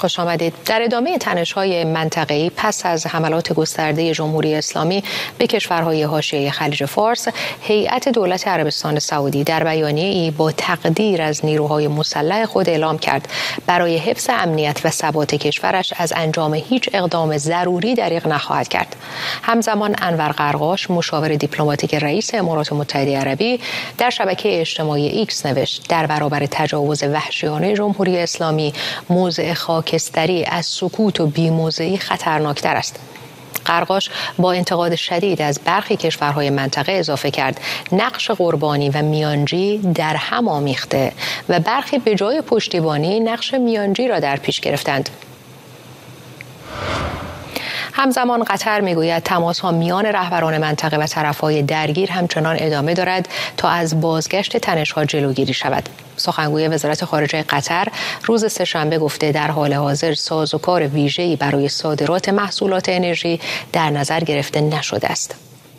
خوش آمدید. در ادامه تنش‌های منطقه‌ای پس از حملات گسترده جمهوری اسلامی به کشورهای حاشیه خلیج فارس، هیئت دولت عربستان سعودی در بیانیه‌ای با تقدیر از نیروهای مسلح خود اعلام کرد برای حفظ امنیت و ثبات کشورش از انجام هیچ اقدام ضروری دریغ نخواهد کرد. همزمان انور قرقاش، مشاور دیپلماتیک رئیس امارات متحده عربی، در شبکه اجتماعی ایکس نوشت در برابر تجاوز وحشیانه جمهوری اسلامی موضع خاکستری از سکوت و بی‌موضعی خطرناکتر است. قرقاش با انتقاد شدید از برخی کشورهای منطقه اضافه کرد نقش قربانی و میانجی در هم آمیخته و برخی به جای پشتیبانی نقش میانجی را در پیش گرفتند. همزمان قطر میگوید تماس‌ها میان رهبران منطقه و طرف‌های درگیر همچنان ادامه دارد تا از بازگشت تنش‌ها جلوگیری شود. سخنگوی وزارت خارجه قطر روز سه‌شنبه گفته در حال حاضر سازوکار ویژه‌ای برای صادرات محصولات انرژی در نظر گرفته نشده است.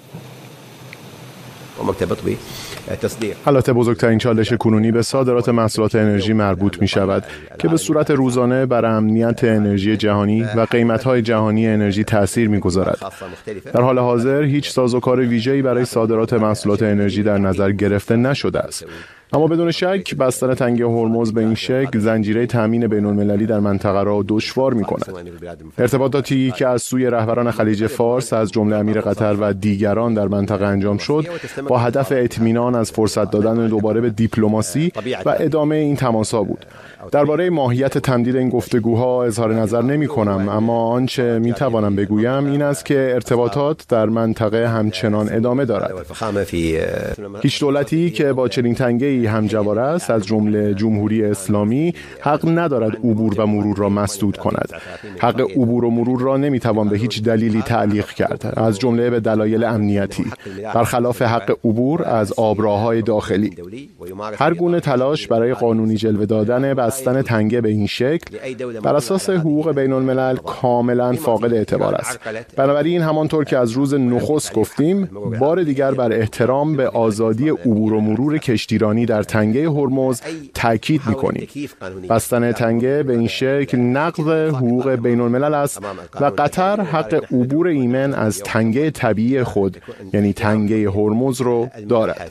البته بزرگترین چالش کنونی به صادرات محصولات انرژی مربوط می شود که به صورت روزانه بر امنیت انرژی جهانی و قیمت‌های جهانی انرژی تأثیر می‌گذارد. در حال حاضر هیچ سازوکار ویژه‌ای برای صادرات محصولات انرژی در نظر گرفته نشده است. اما بدون شک بستن تنگه هرمز به این شکل زنجیره تامین بین‌المللی در منطقه را دشوار می‌کند. ارتباطاتی که از سوی رهبران خلیج فارس از جمله امیر قطر و دیگران در منطقه انجام شد با هدف اطمینان از فرصت دادن دوباره به دیپلماسی و ادامه این تماس‌ها بود. درباره ماهیت تمدید این گفتگوها اظهار نظر نمی‌کنم، اما آنچه می‌توانم بگویم این است که ارتباطات در منطقه همچنان ادامه دارد. هیچ دولتی که با چنین تنگه‌ای همجوار است از جمله جمهوری اسلامی حق ندارد عبور و مرور را مسدود کند. حق عبور و مرور را نمی‌توان به هیچ دلیلی تعلیق کرد، از جمله به دلایل امنیتی، برخلاف حق عبور از آبراهای داخلی. هر گونه تلاش برای قانونی جلوه دادن بستن تنگه به این شکل بر اساس حقوق بین الملل کاملا فاقد اعتبار است. بنابراین همانطور که از روز نخست گفتیم بار دیگر بر احترام به آزادی عبور و مرور کشتیرانی در تنگه هرمز تاکید می‌کنیم. بستن تنگه به این شکل نقض حقوق بین الملل است و قطر حق عبور ایمن از تنگه طبیعی خود یعنی تنگه هرمز رو دارد.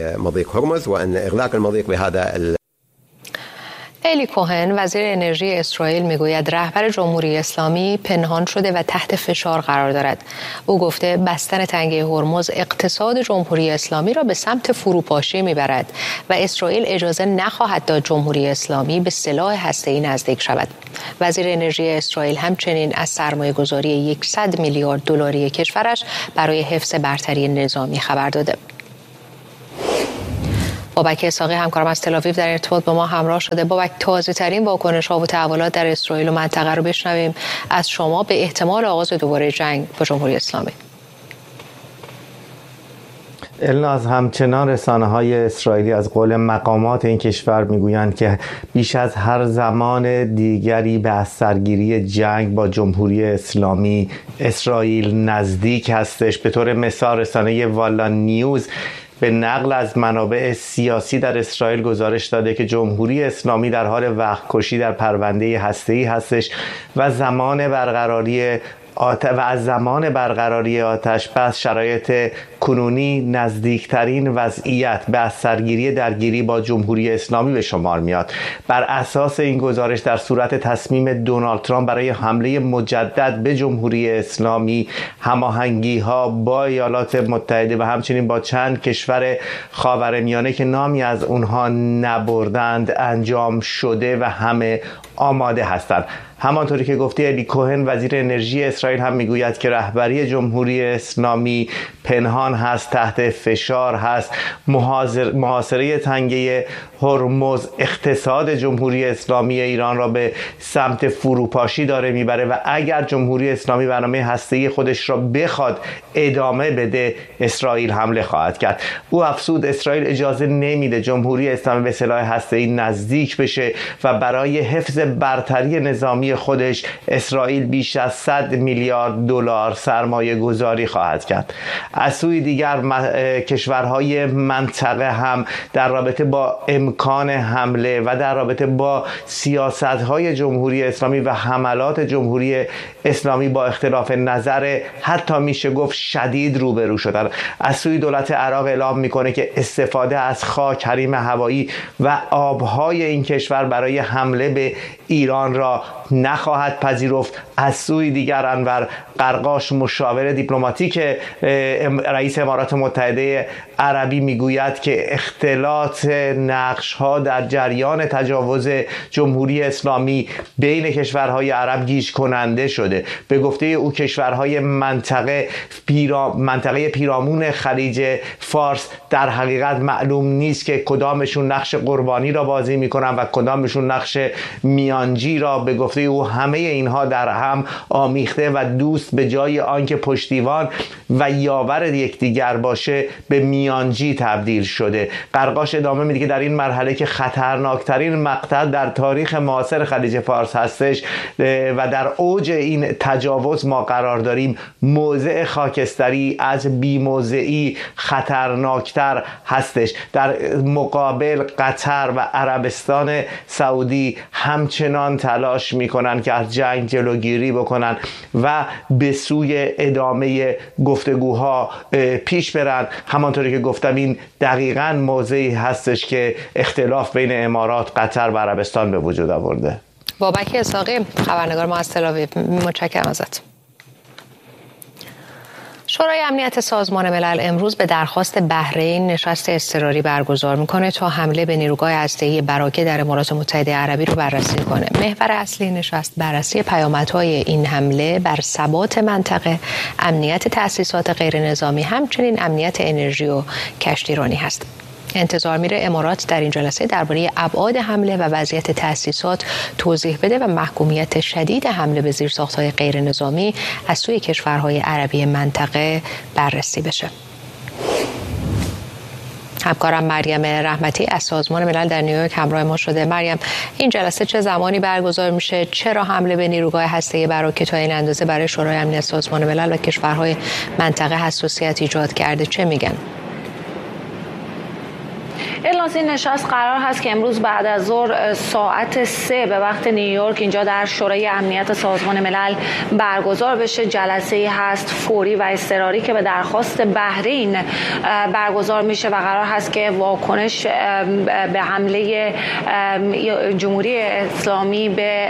الی کوهن وزیر انرژی اسرائیل میگوید رهبر جمهوری اسلامی پنهان شده و تحت فشار قرار دارد. او گفته بستن تنگه هرمز اقتصاد جمهوری اسلامی را به سمت فروپاشی میبرد و اسرائیل اجازه نخواهد داد جمهوری اسلامی به سلاح هسته‌ای نزدیک شود. وزیر انرژی اسرائیل همچنین از سرمایه‌گذاری 100 میلیارد دلاری کشورش برای حفظ برتری نظامی خبر داده. بابک اسحاقی همکارم از تل‌آویو در ارتباط با ما همراه شده. بابک، تازه‌ترین واکنش‌ها و تحولات در اسرائیل و منطقه رو بشنویم از شما به احتمال آغاز دوباره جنگ با جمهوری اسلامی. الناز، همچنان رسانه‌های اسرائیلی از قول مقامات این کشور میگویند که بیش از هر زمان دیگری به بازسرگیری جنگ با جمهوری اسلامی اسرائیل نزدیک هستش. به طور مثال رسانه والا نیوز به نقل از منابع سیاسی در اسرائیل گزارش داده که جمهوری اسلامی در حال وقت کشی در پرونده هسته‌ای هستش و از زمان برقراری آتش بس شرایط کنونی نزدیکترین وضعیت به سرگیری درگیری با جمهوری اسلامی به شمار میاد. بر اساس این گزارش در صورت تصمیم دونالد ترامپ برای حمله مجدد به جمهوری اسلامی هماهنگی ها با ایالات متحده و همچنین با چند کشور خاورمیانه که نامی از اونها نبردند انجام شده و همه آماده هستند. همانطوری که گفتی الی کوهن وزیر انرژی اسرائیل هم میگوید که رهبری جمهوری اسلامی پنهان هست، تحت فشار هست. محاصره تنگه هرمز اقتصاد جمهوری اسلامی ایران را به سمت فروپاشی داره میبره و اگر جمهوری اسلامی برنامه هسته‌ای خودش را بخواد ادامه بده اسرائیل حمله خواهد کرد. او افزود اسرائیل اجازه نمیده جمهوری اسلامی به سلاح هسته‌ای نزدیک بشه و برای حفظ برتری نظامی خودش اسرائیل بیش از 100 میلیارد دلار سرمایه گذاری خواهد کرد. از سوی دیگر کشورهای منطقه هم در رابطه با امکان حمله و در رابطه با سیاست‌های جمهوری اسلامی و حملات جمهوری اسلامی با اختلاف نظر حتی میشه گفت شدید روبرو شدن. از سوی دولت عراق اعلام میکنه که استفاده از خاک، حریم هوایی و آبهای این کشور برای حمله به ایران را نخواهد پذیرفت. از سوی دیگر انور قرقاش، مشاور دیپلماتیک رئیس امارات متحده عربی، میگوید که اختلاط نقش‌ها در جریان تجاوز جمهوری اسلامی بین کشورهای عرب گیج کننده شده. به گفته او کشورهای منطقه پیرامون خلیج فارس در حقیقت معلوم نیست که کدامشون نقش قربانی را بازی میکنن و کدامشون نقش میانجی را. به گفته او همه اینها در هم آمیخته و دوست به جای آنکه پشتیبان و یاور یکدیگر باشه به میانجی تبدیل شده. قرقاش ادامه میده که در این مرحله که خطرناکترین مقطع در تاریخ معاصر خلیج فارس هستش و در اوج این تجاوز ما قرار داریم، موضع خاکستری از بی‌موضعی خطرناکتر هستش. در مقابل قطر و عربستان سعودی همچنان تلاش میکنن که از جنگ جلوگیری بکنن و به سوی ادامه گفتگوها پیش برن. همانطوری که گفتم این دقیقاً موضعی هستش که اختلاف بین امارات، قطر و عربستان به وجود آورده. بابک اسحاقی، خبرنگار ما از تل‌آویو، متشکرم ازت. شورای امنیت سازمان ملل امروز به درخواست بحرین نشست اضطراری برگزار میکنه تا حمله به نیروگاه هسته‌ای براکه در امارات متحده عربی رو بررسی کنه. محور اصلی نشست بررسی پیامدهای این حمله بر ثبات منطقه، امنیت تأسیسات غیر نظامی، همچنین امنیت انرژی و کشتیرانی هست. انتظار میره امارات در این جلسه درباره ابعاد حمله و وضعیت تأسیسات توضیح بده و محکومیت شدید حمله به زیرساخت‌های غیر نظامی از سوی کشورهای عربی منطقه بررسی بشه. همکارم مریم رحمتی از سازمان ملل در نیویورک همراه ما شده. مریم، این جلسه چه زمانی برگزار میشه؟ چرا حمله به نیروگاه هسته‌ای براکه تا این اندازه برای شورای امنیت سازمان ملل و کشورهای منطقه حساسیت ایجاد کرده؟ چه میگن؟ الناس، این نشست قرار هست که امروز بعد از ظهر ساعت 3 به وقت نیویورک اینجا در شورای امنیت سازمان ملل برگزار بشه. جلسه هست فوری و اضطراری که به درخواست بحرین برگزار میشه و قرار هست که واکنش به حمله جمهوری اسلامی به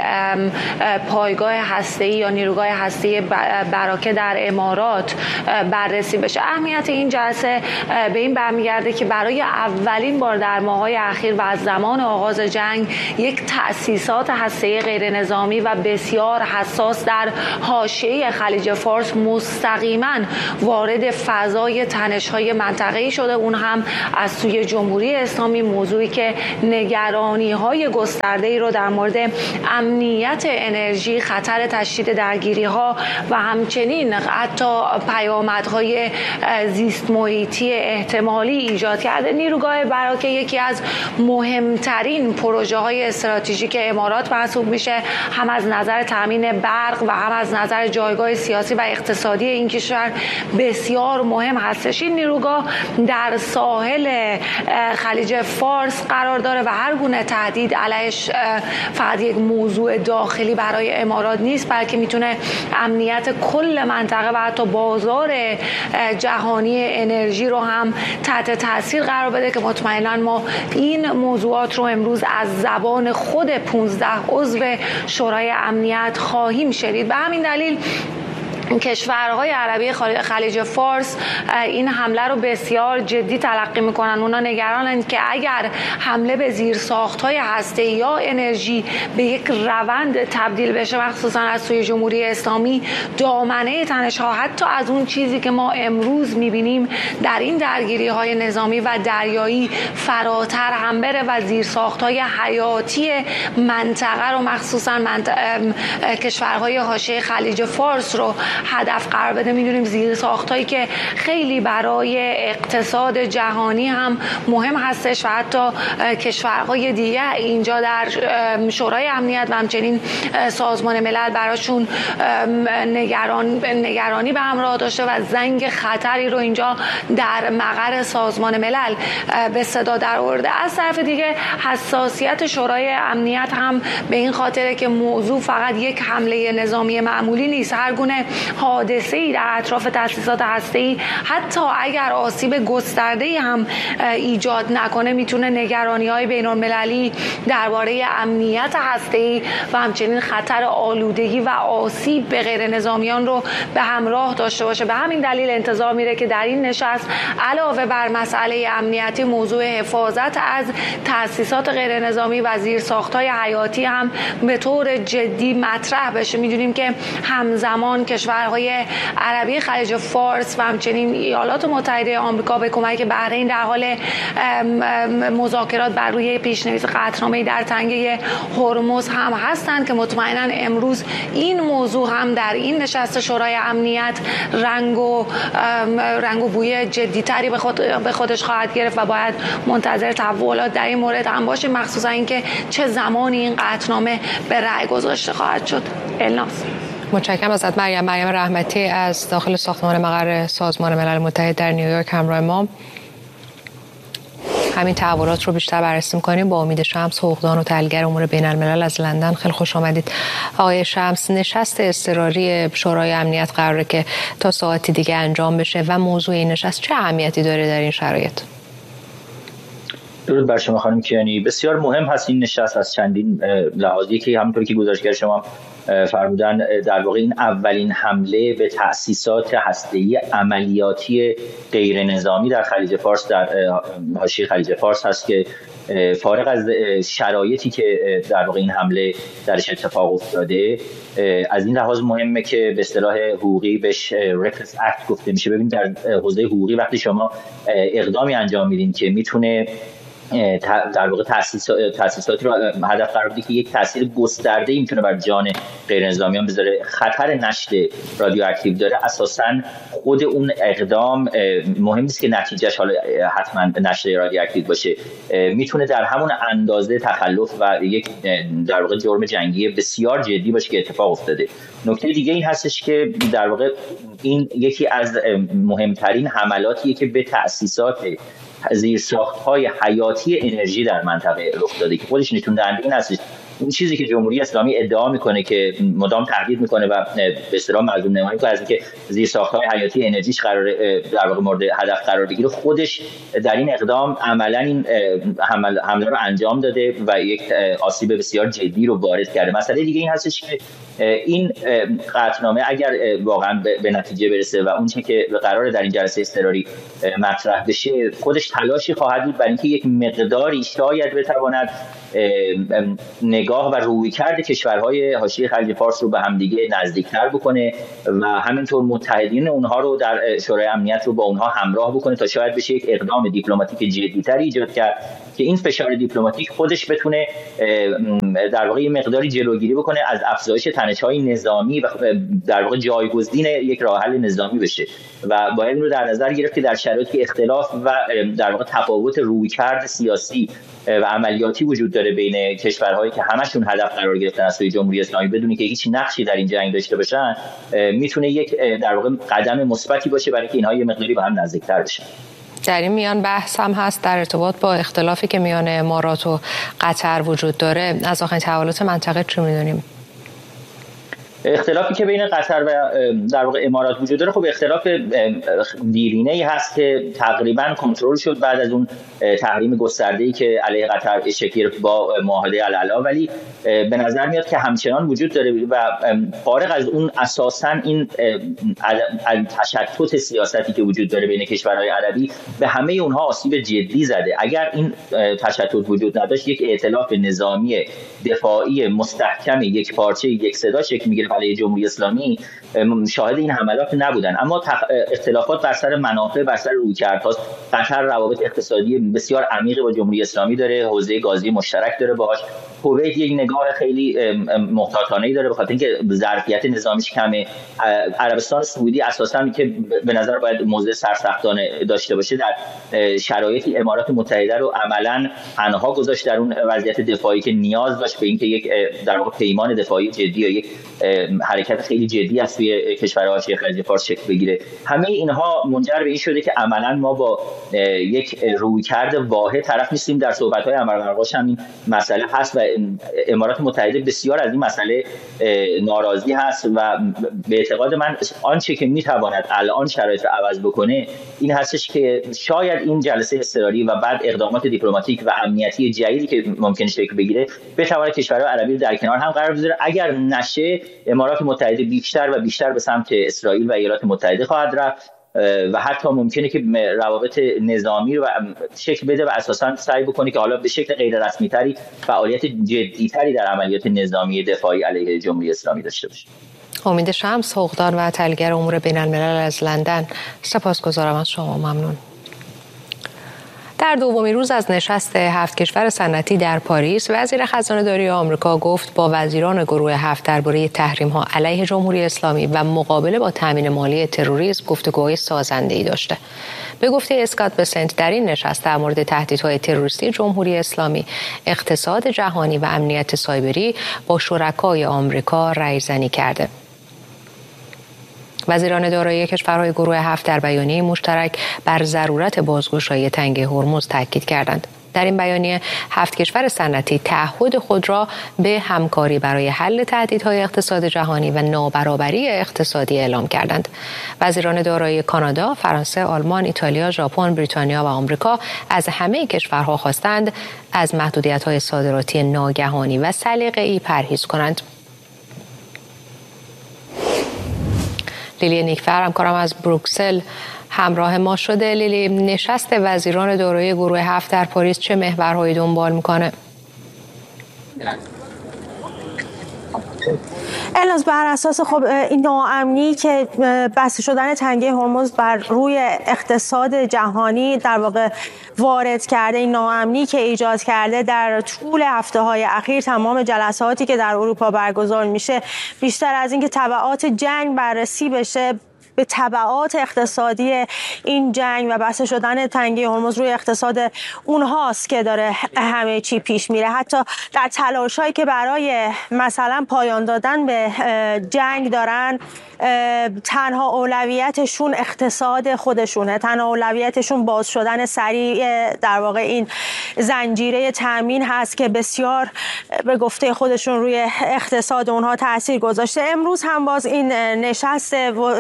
پایگاه هسته‌ای یا نیروگاه هسته‌ای براکه در امارات بررسی بشه. اهمیت این جلسه به این برمیگرده که برای اولین بار در ماه‌های اخیر و از زمان آغاز جنگ یک تأسیسات هسته‌ای غیر نظامی و بسیار حساس در حاشیه خلیج فارس مستقیما وارد فضای تنش‌های منطقه‌ای شده، اون هم از سوی جمهوری اسلامی، موضوعی که نگرانی‌های گسترده‌ای رو در مورد امنیت انرژی، خطر تشدید درگیری‌ها و همچنین حتی پیامدهای زیست محیطی احتمالی ایجاد کرده. نیروگاه براکه یکی از مهمترین پروژه‌های استراتژیک امارات محسوب میشه، هم از نظر تامین برق و هم از نظر جایگاه سیاسی و اقتصادی این کشور بسیار مهم هستش. این نیروگاه در ساحل خلیج فارس قرار داره و هر گونه تهدید علیش فقط یک موضوع داخلی برای امارات نیست، بلکه میتونه امنیت کل منطقه و حتی بازار جهانی انرژی رو هم تحت تاثیر قرار بده که مطمئنا ما این موضوعات رو امروز از زبان خود 15 عضو شورای امنیت خواهیم شنید. به همین دلیل کشورهای عربی خلیج فارس این حمله رو بسیار جدی تلقی میکنن. اونا نگرانند که اگر حمله به زیرساخت‌های هسته‌ای یا انرژی به یک روند تبدیل بشه، مخصوصا از سوی جمهوری اسلامی، دامنه تنش‌ها حتی از اون چیزی که ما امروز میبینیم در این درگیری‌های نظامی و دریایی فراتر هم بره و زیرساخت‌های حیاتی منطقه رو، مخصوصا کشورهای حاشیه خلیج فارس رو هدف قرار بده. میدونیم زیرساختایی که خیلی برای اقتصاد جهانی هم مهم هستش و حتی کشورهای دیگه اینجا در شورای امنیت و همچنین سازمان ملل براشون نگرانی به همراه داشته و زنگ خطری رو اینجا در مقر سازمان ملل به صدا در آورده. از طرف دیگه حساسیت شورای امنیت هم به این خاطره که موضوع فقط یک حمله نظامی معمولی نیست. هر گونه حادثه‌ای در اطراف تأسیسات هسته‌ای حتی اگر آسیب گسترده‌ای هم ایجاد نکنه میتونه نگرانی‌های بین‌المللی درباره امنیت هسته‌ای و همچنین خطر آلودگی و آسیب به غیر نظامیان رو به همراه داشته باشه. به همین دلیل انتظار میره که در این نشست علاوه بر مسئله امنیتی موضوع حفاظت از تأسیسات غیر نظامی و زیرساخت‌های حیاتی هم به طور جدی مطرح بشه. میدونیم که همزمان کشورهای عربی خلیج فارس و همچنین ایالات متحده آمریکا به کمک بحرین در حال مذاکرات بر روی پیشنویس قطعنامه‌ای در تنگه هرمز هم هستند که مطمئناً امروز این موضوع هم در این نشست شورای امنیت رنگ و بوی جدی‌تری به خودش خواهد گرفت و باید منتظر تحولات در این مورد هم باشیم، مخصوصا اینکه چه زمانی این قطعنامه به رأی گذاشته خواهد شد. الناس. متشکرم ازت مریم رحمتی از داخل ساختمان مقر سازمان ملل متحد در نیویورک همراه ما. همین تحولات رو بیشتر بررسی می‌کنیم با امید شمس، حقوقدان و تحلیلگر امور بین‌الملل از لندن. خیلی خوش آمدید آقای شمس. نشست اضطراری شورای امنیت قراره که تا ساعتی دیگه انجام بشه و موضوع این نشست چه اهمیتی داره در این شرایط؟ درود بر شما خانم کیانی. بسیار مهم هست این نشست از چندین لحاظی که همونطور که گزارشگر شما فرمودن در واقع این اولین حمله به تأسیسات هسته‌ای عملیاتی غیر نظامی در خلیج فارس، در حاشیه خلیج فارس هست که فارغ از شرایطی که در واقع این حمله درش اتفاق افتاده، از این لحاظ مهمه که به اصطلاح حقوقی بهش رکلس اکت گفته میشه. ببین در حوزه حقوقی وقتی شما اقدامی انجام میدین که میتونه در واقع تأسیساتی رو هدف قرار بده که یک تاثیر گسترده‌ای میتونه بر جان غیر نظامیان بذاره، خطر نشت رادیواکتیو داره، اساساً خود اون اقدام مهم نیست که نتیجهش حالا حتما نشت رادیواکتیو باشه، میتونه در همون اندازه تخلف و یک در واقع جرم جنگی بسیار جدی باشه که اتفاق افتاده. نکته دیگه این هستش که در واقع این یکی از مهمترین حملاتیه که به تأسیسات زیرساخت‌های حیاتی انرژی در منطقه رخ داده که خودش نشون دهنده این هستش. این چیزی که جمهوری اسلامی ادعا میکنه که مدام تهدید میکنه و به اصطلاح مظلوم نمایی میکنه از اینکه زیرساخت‌های حیاتی انرژیش قرار در واقع مورد هدف قرار بگیره، خودش در این اقدام عملاً این حمله رو انجام داده و یک آسیب بسیار جدی رو وارد کرده. مسئله دیگه این هستش که این قطعنامه اگر واقعا به نتیجه برسه و اون چیزی که قراره در این جلسه اضطراری مطرح بشه، خودش تلاشی خواهد بود برای اینکه یک مقداری شاید بتواند نگاه و رویکرد کشورهای حاشیه خلیج فارس رو به همدیگه نزدیکتر بکنه و همینطور متحدین اونها رو در شورای امنیت رو با اونها همراه بکنه تا شاید بشه یک اقدام دیپلماتیک جدی‌تر ایجاد کرد که این فشار دیپلماتیک خودش بتونه در واقع مقداری جلوگیری بکنه از افزایش تنش‌های نظامی و در واقع جایگزین یک راه حل نظامی بشه و باید این رو در نظر گرفت که در شرایطی اختلاف و در واقع تفاوت رویکرد سیاسی و عملیاتی وجود داره بین کشورهایی که همشون هدف قرار گرفتن از سوی جمهوری اسلامی بدون که هیچ نقشی در این جنگ داشته باشن، میتونه یک در واقع قدم مثبتی باشه برای اینکه اینها یه مقداری به هم نزدیک‌تر بشن. در این میان بحث هم هست در ارتباط با اختلافی که میان امارات و قطر وجود داره. از آخرین تحولات منطقه چی میدونیم؟ اختلافی که بین قطر و در واقع امارات وجود داره خب اختلاف دیرینه‌ای هست که تقریبا کنترل شد بعد از اون تحریم گسترده‌ای که علیه قطر شکل با معاهده العلا، ولی به نظر میاد که همچنان وجود داره و فارغ از اون اساساً این تشتت سیاستی که وجود داره بین کشورهای عربی به همه اونها آسیب جدی زده. اگر این تشتت وجود نداشت یک ائتلاف نظامی دفاعی مستحکم یک پارچه یک صدا شکل می‌گرفت علیه جمهوری اسلامی شاهد این حملات نبودن، اما اختلافات بر سر منافع، بر سر رویکردهاست. قطر روابط اقتصادی بسیار عمیقی با جمهوری اسلامی داره، حوزه گازی مشترک داره باهاش. کویت یک نگاه خیلی محتاطانه‌ای داره بخاطر اینکه ظرفیت نظامیش کمه. عربستان سعودی اساساً که به نظر باید موضع سرسختانه داشته باشه، در شرایطی امارات متحده رو عملاً تنها گذاشت در اون وضعیت دفاعی که نیاز داشت به اینکه یک در واقع پیمان دفاعی جدی یا یک حرکت خیلی جدی از توی کشورهای حاشیه خلیج فارس شکل بگیره. همه اینها منجر به این شده که عملاً ما با یک رویکرد واحد طرف نیستیم. در صحبت‌های امرمنقاش هم این مسئله هست و امارات متحده بسیار از این مسئله ناراضی هست و به اعتقاد من آنچه که میتواند الان شرایط رو عوض بکنه این هستش که شاید این جلسه اضطراری و بعد اقدامات دیپلماتیک و امنیتی جدیدی که ممکنه شکل بگیره بتواند کشورهای عربی رو در کنار هم قرار بذاره. اگر نشه امارات متحده بیشتر و بیشتر به سمت اسرائیل و ایالات متحده خواهد رفت و حتی ممکنه که روابط نظامی رو شکل بده و اساساً سعی بکنه که حالا به شکل غیر رسمی تری فعالیت جدی تری در عملیات نظامی دفاعی علیه جمهوری اسلامی داشته باشه. امید شمس، حقوقدان و تحلیلگر امور بین الملل از لندن، سپاسگزارم از شما. ممنون. در دومین روز از نشست 7 کشور صنعتی در پاریس، وزیر خزانه‌داری آمریکا گفت با وزیران گروه 7 درباره تحریم‌ها علیه جمهوری اسلامی و مقابله با تامین مالی تروریسم گفتگوهای سازنده‌ای داشته. به گفته اسکات بسنت، در این نشست در مورد تهدیدهای تروریستی جمهوری اسلامی، اقتصاد جهانی و امنیت سایبری با شرکای آمریکا رایزنی کرده. وزیران دارایی کشورهای گروه 7 در بیانیه مشترک بر ضرورت بازگشایی تنگه هرمز تاکید کردند. در این بیانیه 7 کشور صنعتی تعهد خود را به همکاری برای حل تهدیدهای اقتصاد جهانی و نابرابری اقتصادی اعلام کردند. وزیران دارایی کانادا، فرانسه، آلمان، ایتالیا، ژاپن، بریتانیا و آمریکا از همه کشورها خواستند از محدودیت‌های صادراتی ناگهانی و سلیقه‌ای پرهیز کنند. لیلی نیکفر همکارم از بروکسل همراه ما شده. لیلی، نشست وزیران دارایی گروه 7 در پاریس چه محورهایی دنبال میکنه؟ الناز، بر اساس این ناامنی که بسته شدن تنگه هرمز بر روی اقتصاد جهانی در واقع وارد کرده، این ناامنی که ایجاد کرده در طول هفته‌های اخیر، تمام جلساتی که در اروپا برگزار میشه، بیشتر از اینکه تبعات جنگ بررسی بشه، به تبعات اقتصادی این جنگ و بسته شدن تنگه هرمز روی اقتصاد اونهاست که داره همه چی پیش میره. حتی در تلاشایی که برای مثلا پایان دادن به جنگ دارن، تنها اولویتشون اقتصاد خودشونه، تنها اولویتشون باز شدن سریع در واقع این زنجیره تامین هست که بسیار به گفته خودشون روی اقتصاد اونها تاثیر گذاشته. امروز هم باز این نشست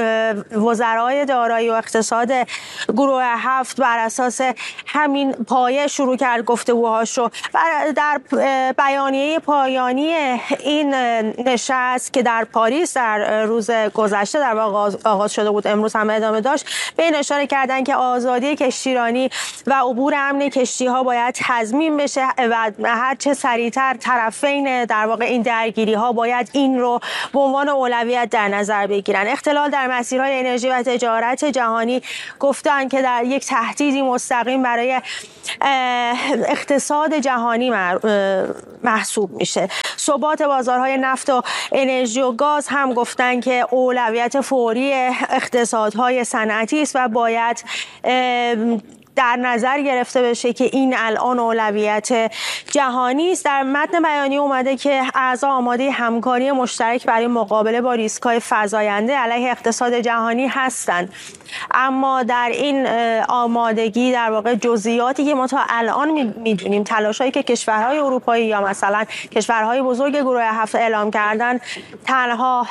وزرای دارایی و اقتصاد گروه 7 بر اساس همین پایه شروع کرد گفتگوهاشو و در بیانیه پایانی این نشست که در پاریس در روز گذشته در واقع آغاز شده بود، امروز هم ادامه داشت، به این اشاره کردن که آزادی کشتیرانی و عبور امن کشتی‌ها باید تضمین بشه و هر چه سریعتر طرفین در واقع این درگیری‌ها باید این رو به عنوان اولویت در نظر بگیرن. اختلال در مسیرهای انرژی و تجارت جهانی گفتن که در یک تهدیدی مستقیم برای اقتصاد جهانی محسوب میشه. ثبات بازارهای نفت و انرژی و گاز هم گفتن که اولویت فوری اقتصادهای صنعتی است و باید در نظر گرفته بشه که این الان اولویت جهانی است. در متن بیانیه اومده که اعضا آماده همکاری مشترک برای مقابله با ریسک‌های فزاینده علیه اقتصاد جهانی هستند، اما در این آمادگی در واقع جزئیاتی که ما تا الان میدونیم، تلاشایی که کشورهای اروپایی یا مثلا کشورهای بزرگ گروه 7 اعلام کردن، تنها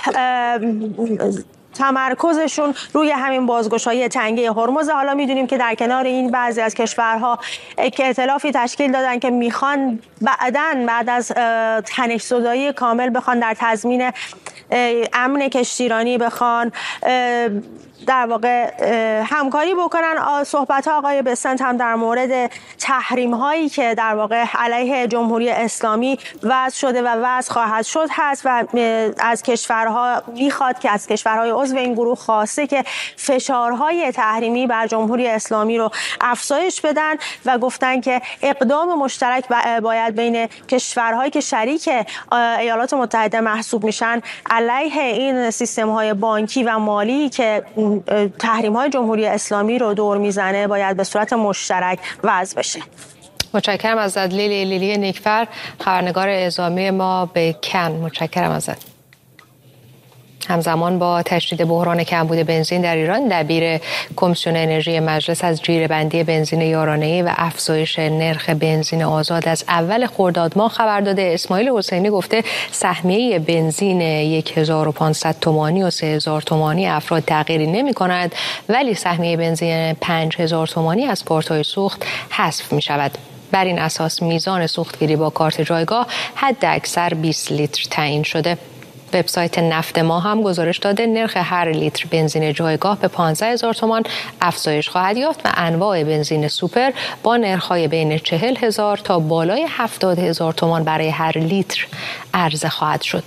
تمرکزشون روی همین بازگشایی تنگه هرمز. حالا میدونیم که در کنار این بعضی از کشورها که ائتلافی تشکیل دادن که میخوان بعد از تنش‌زدایی کامل بخوان در تضمین امن کشتیرانی بخوان در واقع همکاری بکنن. صحبت ها آقای بسنت هم در مورد تحریم هایی که در واقع علیه جمهوری اسلامی وضع شده و وضع خواهد شد هست و از کشورها میخواد که از کشورهای عضو این گروه خواسته که فشارهای تحریمی بر جمهوری اسلامی رو افزایش بدن و گفتن که اقدام مشترک باید بین کشورهایی که شریک ایالات متحده محسوب میشن علیه این سیستم های بانکی و مالی که تحریم های جمهوری اسلامی رو دور میزنه باید به صورت مشترک وضع بشه. متشکرم ازت لیلی نیکفر، خبرنگار اعزامی ما به کن. متشکرم ازت. همزمان با تشدید بحران کمبود بنزین در ایران، دبیر کمیسیون انرژی مجلس از جیره‌بندی بنزین یارانه‌ای و افزایش نرخ بنزین آزاد از اول خرداد ماه خبر داده. اسماعیل حسینی گفته سهمیه بنزین 1500 تومانی و 3000 تومانی افراد تغییری نمی‌کند، ولی سهمیه بنزین 5000 تومانی از کارت‌های سوخت حذف می‌شود. بر این اساس میزان سوختگیری با کارت جایگاه حد اکثر 20 لیتر تعیین شده. وبسایت نفت ما هم گزارش داده نرخ هر لیتر بنزین جایگاه به 15000 تومان افزایش خواهد یافت و انواع بنزین سوپر با نرخ‌های بین 40000 تا بالای 70000 تومان برای هر لیتر عرضه خواهد شد.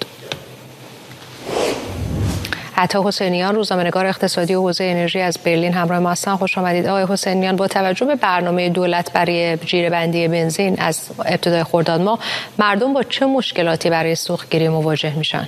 عطا حسینیان، روزنامه‌نگار اقتصادی و حوزه انرژی از برلین همراه ما هستند. خوش آمدید آقای حسینیان. با توجه به برنامه دولت برای جیره‌بندی بنزین از ابتدای خرداد ماه، مردم با چه مشکلاتی برای سوختگیری مواجه میشن؟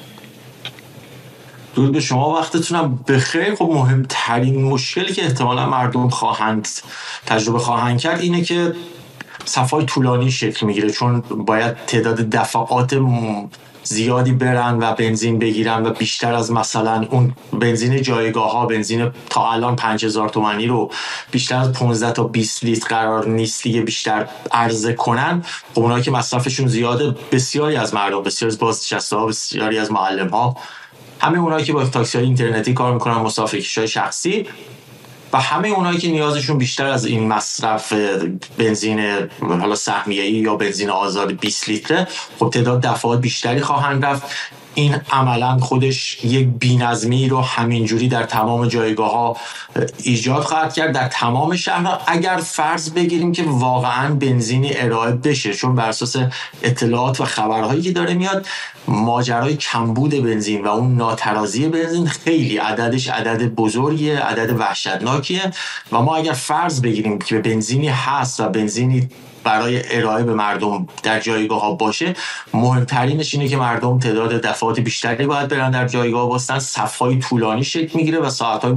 درود به شما، وقتتونم بخیر. خب مهمترین مشکلی که احتمالا مردم تجربه خواهند کرد اینه که صف‌های طولانی شکل میگیره، چون باید تعداد دفعات زیادی برن و بنزین بگیرن و بیشتر از مثلا اون بنزین جایگاه ها، بنزین تا الان 5000 تومانی رو بیشتر از 15 تا 20 لیتر قرار نیست دیگه بیشتر عرضه کنن. خب اونایی که مصرفشون زیاده، بسیاری از مردم، بسیاری از بازنشسته‌ها، بسیاری از معلم‌ها، همه اونایی که با تاکسی‌های اینترنتی کار میکنن، مسافرکش‌های شخصی و همه اونایی که نیازشون بیشتر از این مصرف بنزین حالا سهمیه‌ای یا بنزین آزاد 20 لیتره، خب تعداد دفعات بیشتری خواهند رفت. این عملاً خودش یک بی‌نظمی رو همینجوری در تمام جایگاه‌ها ایجاد خواهد کرد، در تمام شهرها، اگر فرض بگیریم که واقعاً بنزینی ارائه بشه، چون بر اساس اطلاعات و خبرهایی که داره میاد، ماجرای کمبود بنزین و اون ناترازی بنزین خیلی عددش عدد بزرگیه، عدد وحشتناکیه و ما اگر فرض بگیریم که بنزینی هست و بنزینی برای ارائه به مردم در جایگاه ها باشه، مهمترینش اینه که مردم تعداد دفعات بیشتری باید برن در جایگاه واسطن، صف‌های طولانی شکل میگیره و ساعت‌های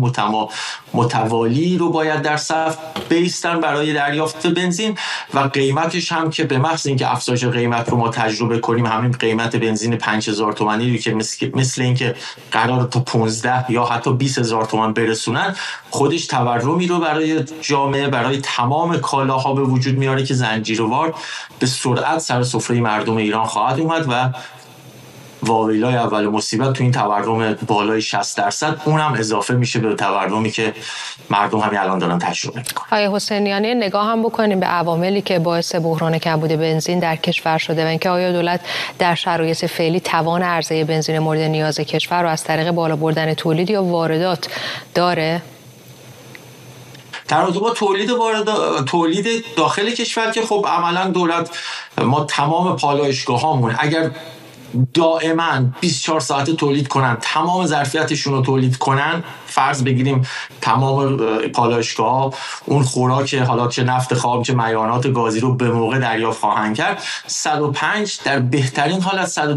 متوالی رو باید در صف بیستن برای دریافت بنزین و قیمتش هم که به محض اینکه افزایش قیمت رو ما تجربه کنیم، همین قیمت بنزین 5000 تومانی رو که مثل اینکه قرار تا 15 یا حتی 20000 تومان برسونن، خودش تورمی رو برای جامعه، برای تمام کالاها به وجود میاره که زنجیروار به سرعت سر سفره مردم ایران خواهد اومد و واویلای اول مصیبت تو این تورم بالای 60%، اونم اضافه میشه به تورمی که مردم همین الان دارن تجربه میکنن. آقای حسینیانی، نگاه هم بکنیم به عواملی که باعث بحران کمبود بنزین در کشور شده و اینکه آیا دولت در شرایط فعلی توان عرضه بنزین مورد نیاز کشور رو از طریق بالا بردن تولید یا واردات داره؟ در رابطه با تولید داخل کشور که خب عملا دولت، ما تمام پالایشگاهامون اگر دائما 24 ساعته تولید کنن، تمام ظرفیتشون رو تولید کنن، فرض بگیریم تمام پالایشگاه‌ها اون خوراک، حالا چه نفت خام چه مایعات گازی رو به موقع دریافت خواهند کرد، 105 در بهترین حالت